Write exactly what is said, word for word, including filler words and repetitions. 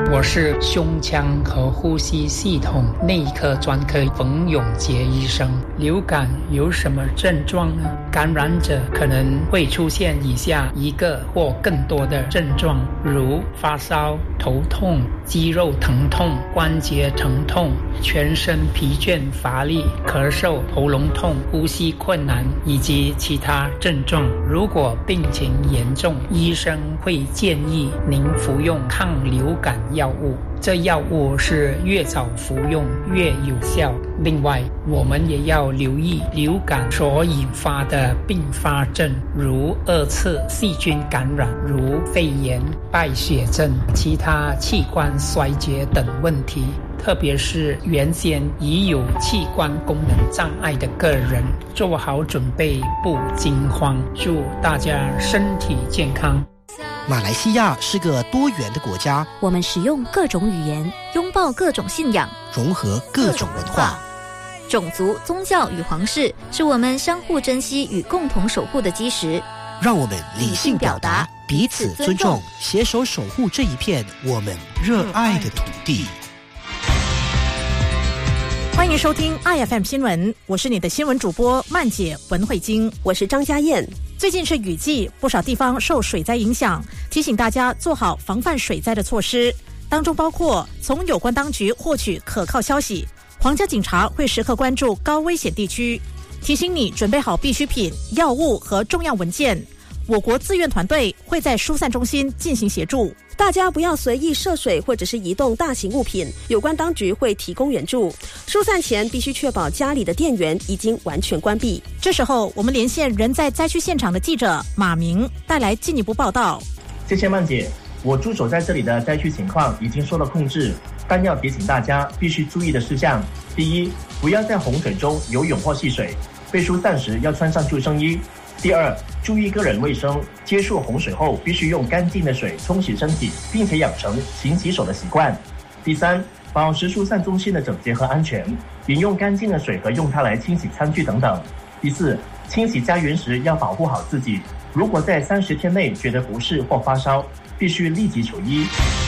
我是胸腔和呼吸系统内科专科冯永杰医生。流感有什么症状呢？感染者可能会出现以下一个或更多的症状，如发烧、头痛、肌肉疼痛、关节疼痛、全身疲倦乏力、咳嗽、喉咙痛、呼吸困难以及其他症状。如果病情严重，医生会建议您服用抗流感药物，这药物是越早服用越有效。另外，我们也要留意流感所引发的并发症，如二次细菌感染，如肺炎、败血症、其他器官衰竭等问题。特别是原先已有器官功能障碍的个人，做好准备，不惊慌。祝大家身体健康。 马来西亚是个多元的国家， 我们使用各种语言，拥抱各种信仰， 融合各种文化。 种族、宗教与皇室是我们相互珍惜与共同守护的基石。 让我们理性表达，彼此尊重，携手守护这一片我们热爱的土地。 欢迎收听 I F M 新闻，我是你的新闻主播曼姐文慧晶， 我是张家燕。 最近是雨季，不少地方受水灾影响，提醒大家做好防范水灾的措施，当中包括从有关当局获取可靠消息，皇家警察会时刻关注高危险地区，提醒你准备好必需品、药物和重要文件。我国自愿团队会在疏散中心进行协助， 大家不要随意涉水或者是移动大型物品，有关当局会提供援助。疏散前必须确保家里的电源已经完全关闭。 这时候我们连线人在灾区现场的记者马明，带来进一步报道。 谢谢曼姐，我驻守在这里的灾区情况已经受到控制，但要提醒大家必须注意的事项：第一，不要在洪水中游泳或戏水，被疏散时要穿上救生衣。第二，注意个人卫生，接触洪水后必须用干净的水冲洗身体，并且养成勤洗手的习惯。第三，保持疏散中心的整洁和安全，饮用干净的水和用它来清洗餐具等等。第四，清洗家园时要保护好自己，如果在三十天内觉得不适或发烧，必须立即求医。